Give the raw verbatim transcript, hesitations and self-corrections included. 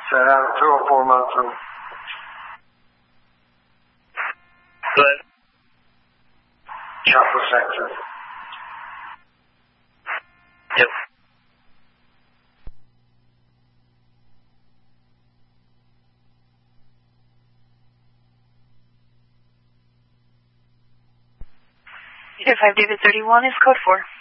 Uh, two or four months old. Good. Chopper section. Yep. Peter five David thirty-one is code four.